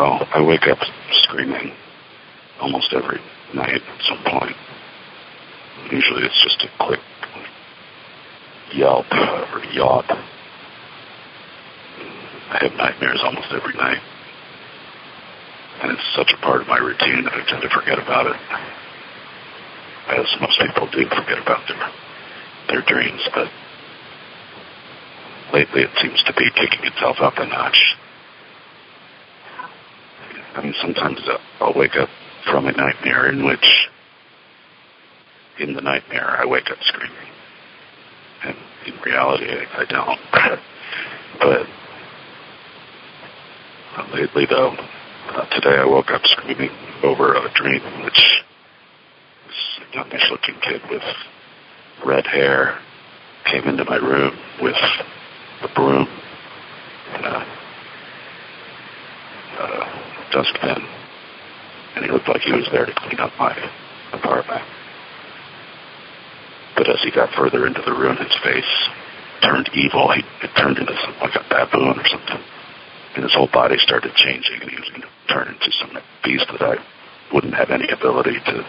Well, I wake up screaming almost every night at some point. Usually it's just a quick yelp or yawn. I have nightmares almost every night. And it's such a part of my routine that I tend to forget about it. As most people do forget about their dreams, but lately it seems to be kicking itself up a notch. I mean, sometimes I'll wake up from a nightmare in which, in the nightmare, I wake up screaming. And in reality, I don't. But lately, though, today I woke up screaming over a dream in which this youngish-looking kid with red hair came into my room with a broom and a dustbin, and he looked like he was there to clean up my apartment. But as he got further into the room, his face turned evil. It turned into something like a baboon or something. And his whole body started changing, and he was going to turn into some beast that I wouldn't have any ability to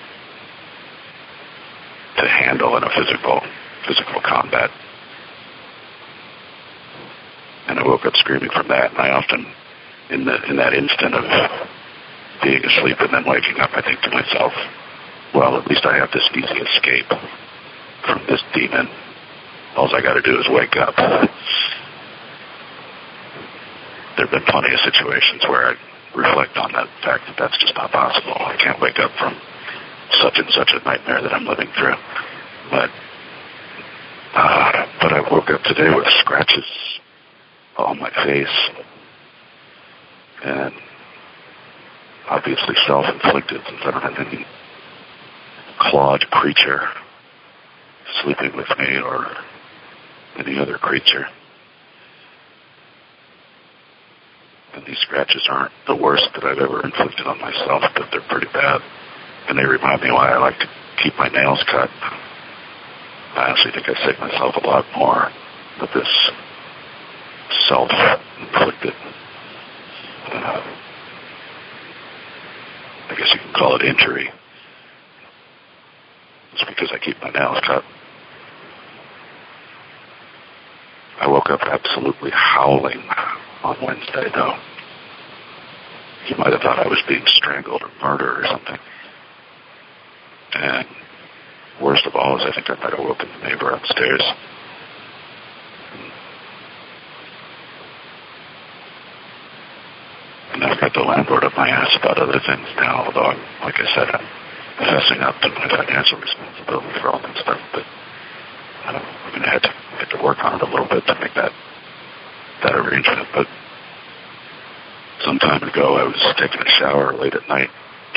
handle in a physical combat. And I woke up screaming from that, and I often, in that instant of being asleep and then waking up, I think to myself, well, at least I have this easy escape from this demon. All I got to do is wake up. There have been plenty of situations where I reflect on that fact that that's just not possible. I can't wake up from such and such a nightmare that I'm living through. But I woke up today with scratches on my face, and obviously self-inflicted, since I don't have any clawed creature sleeping with me or any other creature. And these scratches aren't the worst that I've ever inflicted on myself, but they're pretty bad. And they remind me why I like to keep my nails cut. I honestly think I save myself a lot more with this self-inflicted, I guess you can call it injury. It's because I keep my nails cut. I woke up absolutely howling on Wednesday, though. You might have thought I was being strangled or murdered or something. And worst of all is I think I might have woken the neighbor upstairs. And I've got the landlord up my ass about other things now, although like I said, I'm fessing up to my financial responsibility for all that stuff, but I'm going to have to work on it a little bit to make that arrangement. But some time ago, I was taking a shower late at night,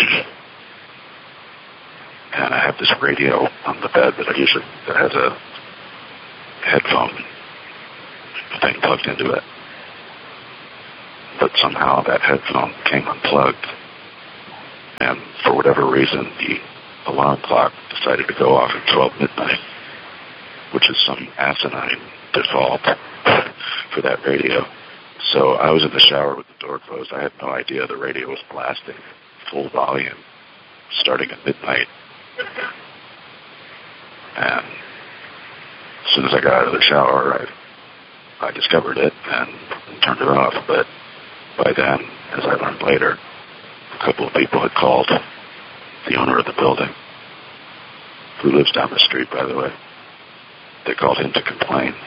and I have this radio on the bed that has a headphone thing plugged into it. But somehow that headphone came unplugged, and for whatever reason, the alarm clock decided to go off at 12 midnight, which is some asinine default for that radio. So I was in the shower with the door closed. I had no idea the radio was blasting full volume starting at midnight. And as soon as I got out of the shower, I discovered it and turned it off. But by then, as I learned later, a couple of people had called the owner of the building, who lives down the street, by the way. They called him to complain.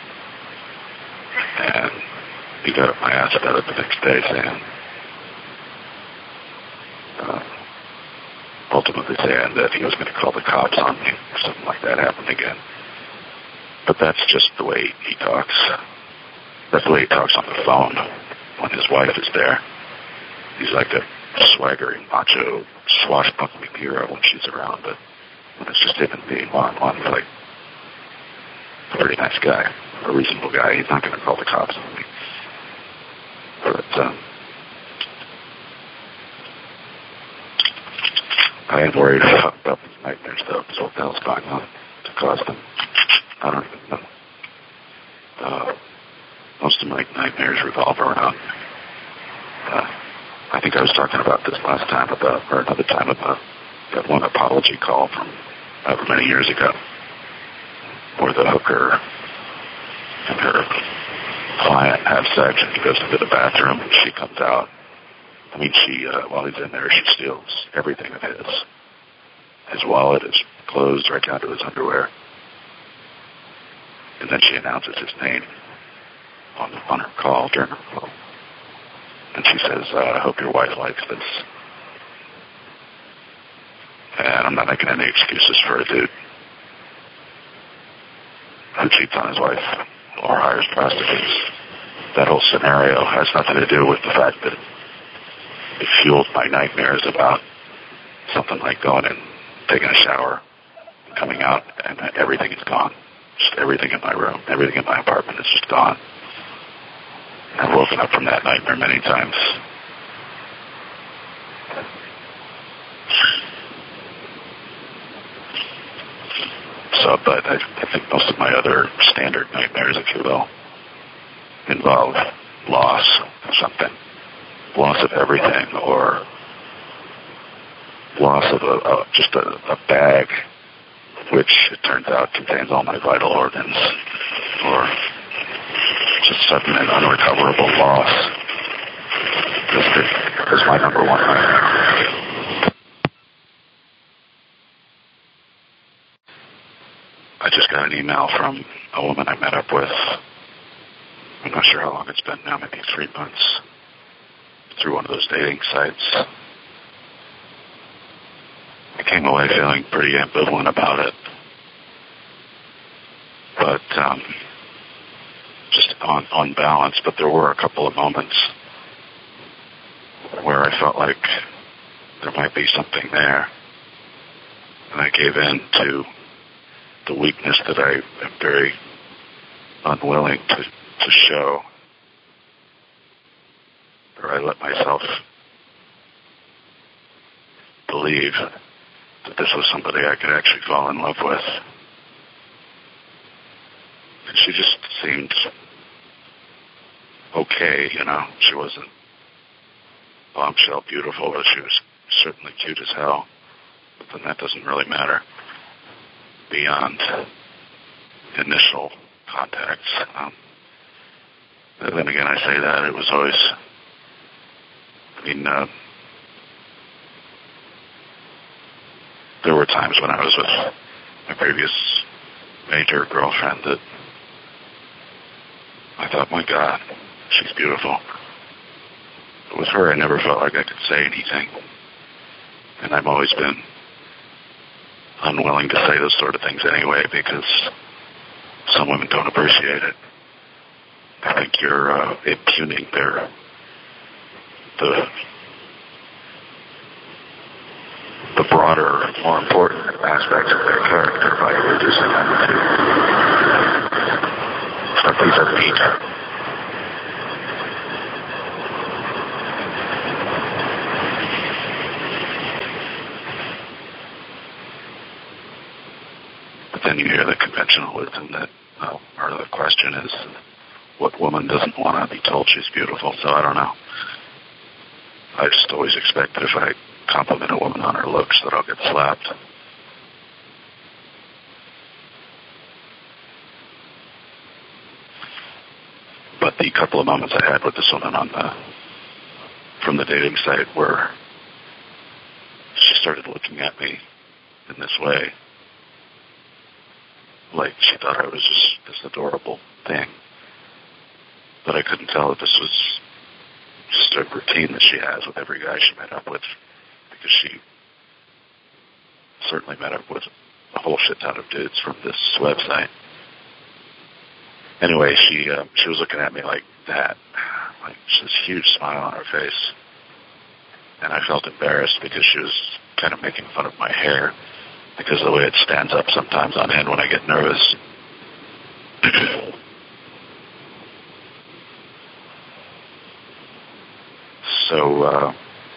And he got up my ass about it the next day, ultimately saying that he was going to call the cops on me if something like that happened again. But that's just the way he talks. That's the way he talks on the phone when his wife is there. He's like a swaggering, macho, swashbuckling hero when she's around, but when it's just him and me one-on-one, he's like a pretty nice guy, a reasonable guy. He's not going to call the cops on me. But I am worried about these nightmares, though, because what the hell's going on to cause them. I don't even know. Most of my nightmares revolve around think I was talking about this last time or another time about that one apology call from however many years ago, where the hooker and her client have sex, and he goes into the bathroom, and she comes out. I mean, while he's in there, she steals everything of his wallet, his clothes, right down to his underwear. And then she announces his name on her call, during her call. And she says, I hope your wife likes this. And I'm not making any excuses for a dude who cheats on his wife or hires prostitutes. That whole scenario has nothing to do with the fact that it fueled my nightmares about something like going and taking a shower, coming out, and everything is gone. Just everything in my room, everything in my apartment is just gone. I've woken up from that nightmare many times. So, but I think most of my other standard nightmares, if you will, involve loss of something. Loss of everything, or loss of just a bag, which it turns out contains all my vital organs, or just sudden and unrecoverable loss. This is my number one nightmare. I just got an email from a woman I met up with. I'm not sure how long it's been now, maybe 3 months, through one of those dating sites. I came away feeling pretty ambivalent about it. But just on balance, but there were a couple of moments where I felt like there might be something there. And I gave in to the weakness that I am very unwilling to show. Or I let myself believe that this was somebody I could actually fall in love with. And she just seemed okay, you know. She wasn't bombshell beautiful, but she was certainly cute as hell. But then that doesn't really matter beyond initial contacts. But then again, I say that it was always, there were times when I was with my previous major girlfriend that I thought, my God, she's beautiful. But with her, I never felt like I could say anything. And I've always been unwilling to say those sort of things anyway, because some women don't appreciate it. I think you're impugning the broader, more important aspects of their character by reducing them to a piece of meat. But then you hear the conventional wisdom that part of the question is, what woman doesn't want to be told she's beautiful? So I don't know. I just always expect that if I compliment a woman on her looks that I'll get slapped. But the couple of moments I had with this woman from the dating site where she started looking at me in this way, like she thought I was just this adorable thing. But I couldn't tell that this was just a routine that she has with every guy she met up with, because she certainly met up with a whole shit ton of dudes from this website. Anyway, she was looking at me like that, like this huge smile on her face, and I felt embarrassed because she was kind of making fun of my hair, because of the way it stands up sometimes on end when I get nervous. So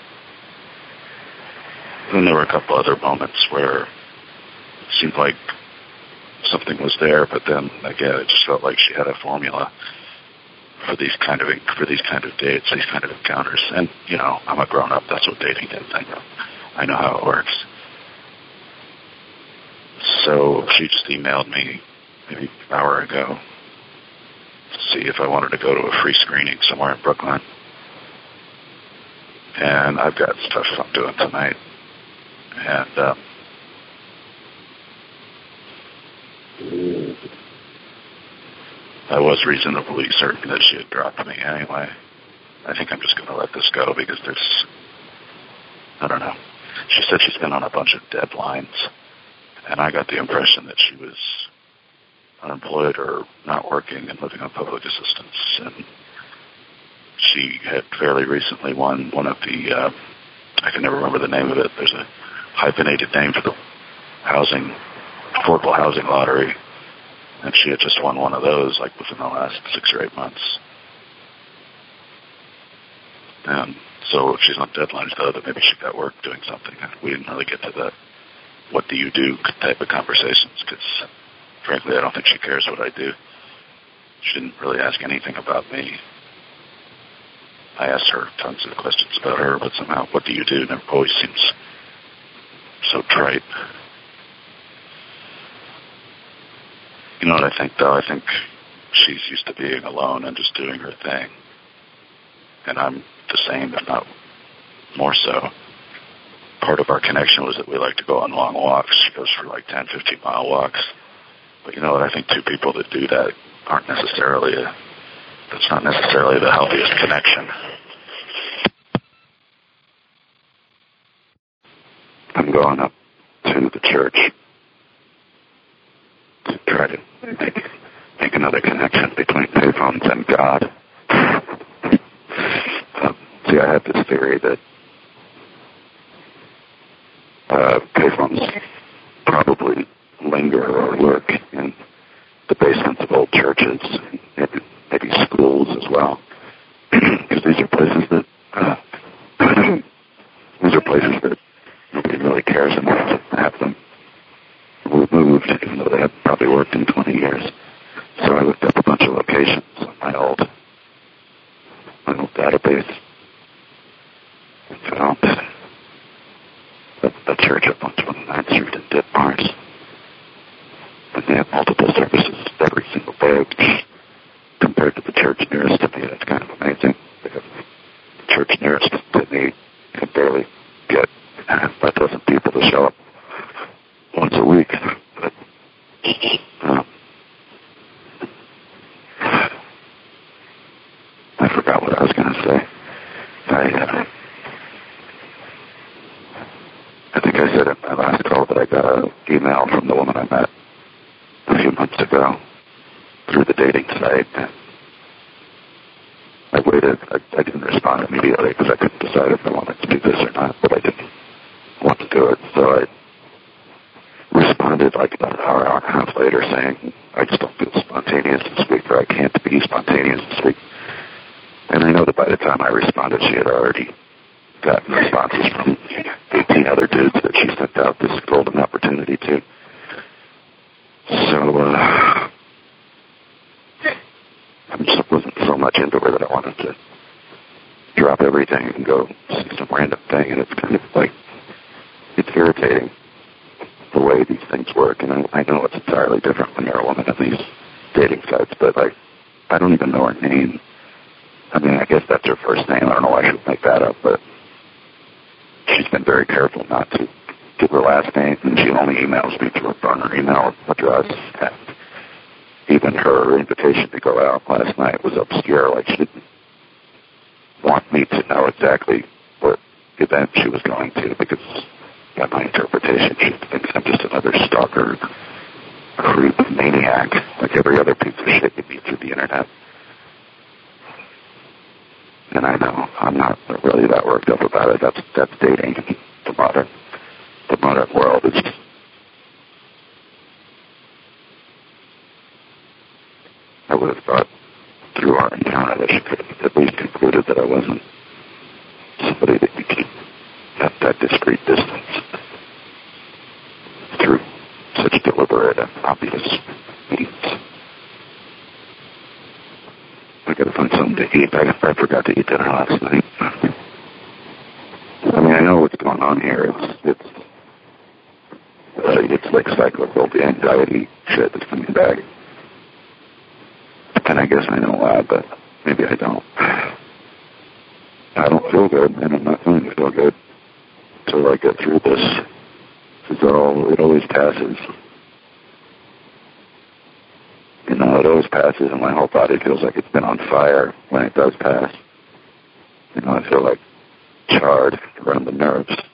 then there were a couple other moments where it seemed like something was there, but then again it just felt like she had a formula for these kind of dates, these kind of encounters. And I'm a grown up. That's what dating is. I know how it works. So she just emailed me maybe an hour ago to see if I wanted to go to a free screening somewhere in Brooklyn. And I've got stuff I'm doing tonight. And I was reasonably certain that she had dropped me anyway. I think I'm just going to let this go because I don't know. She said she's been on a bunch of deadlines, and I got the impression that she was unemployed or not working and living on public assistance. And she had fairly recently won one of the, I can never remember the name of it. There's a hyphenated name for the affordable housing lottery. And she had just won one of those, like, within the last 6 or 8 months. And so if she's on deadlines, though, that maybe she got work doing something. And we didn't really get to the what do you do type of conversations, because, frankly, I don't think she cares what I do. She didn't really ask anything about me. I asked her tons of questions about her, but somehow, what do you do? And it always seems so trite. You know what I think, though? I think she's used to being alone and just doing her thing. And I'm the same, if not more so. Part of our connection was that we like to go on long walks. She goes for like 10, 15-mile walks. But you know what? I think two people that do that that's not necessarily the healthiest connection. I'm going up to the church to try to make another connection between payphones and God. See, I have this theory that payphones probably linger or lurk in the basements of old churches, maybe schools as well, because these are places that nobody really cares enough to have them removed, even though they have probably worked in 20 years. So I looked up a bunch of locations on my old database. Found a church up on 29th Street in Ditmars. And they have multiple services every single day, which, compared to the church nearest to me, that's kind of amazing. They have the church nearest to me can barely get half a dozen people to show up once a week. But, I forgot what I was going to say. I think I said in my last call that I got an email from the woman I met a few months ago through the dating site. I waited. I didn't respond immediately because I couldn't decide if I wanted to do this or not, but I didn't want to do it. So I responded like about an hour and a half later saying, I just don't feel spontaneous this week, or I can't be spontaneous this week. And I know that by the time I responded, she had already gotten responses from 18 other dudes that she sent out this golden opportunity to. So, I just wasn't so much into her that I wanted to drop everything and go see some random thing. And it's kind of like, it's irritating the way these things work. And I know it's entirely different when you're a woman on these dating sites, but I don't even know her name. I mean, I guess that's her first name. I don't know why she would make that up, but she's been very careful not to give her last name, and she only emails me through her burner email address. And even her invitation to go out last night was obscure. Like, she didn't want me to know exactly what event she was going to, because by my interpretation, she thinks I'm just another stalker, creep, maniac, like every other piece of shit you meet through the internet. And I know I'm not really that worked up about it. That's dating. The modern world is just, I would have thought through our encounter that she could have at least concluded that I wasn't somebody that you keep at that discreet distance through such deliberate and obvious means. I gotta find find something to eat. I forgot to eat dinner last night. I mean, I know what's going on here. It's like cyclical, the anxiety shit that's coming back. And I guess I know why, but maybe I don't. I don't feel good, and I'm not going to feel good until I get through this. It always passes. You know, it always passes, and my whole body feels like it's been on fire when it does pass. You know, I feel like charred around the nerves.